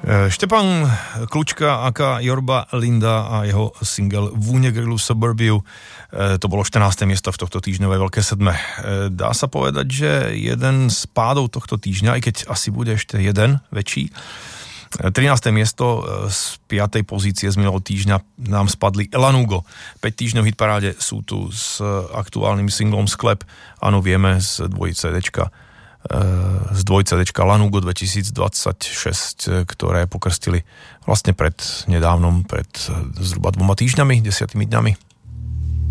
Štepán Klučka aka Jorba Linda a jeho single Vúne grilu Suburbiu, to bolo 14. miesto v tohto týždňovej Veľké sedme. Dá sa povedať, že jeden z pádov tohto týždňa, aj keď asi bude ešte jeden väčší, 13. miesto z 5. pozície z minulého týždňa nám spadli Elanugo. 5 týždňov hitparáde sú tu s aktuálnym singlom Sklep. Áno, vieme, z dvojice CDčka Lanugo 2026, ktoré pokrstili vlastne pred zhruba 2 týždňami, 10 dňami.